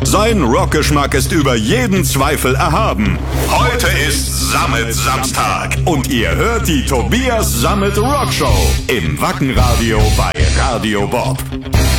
Sein Rockgeschmack ist über jeden Zweifel erhaben. Heute ist Sammet-Samstag und ihr hört die Tobias Sammet Rockshow im Wackenradio bei Radio Bob.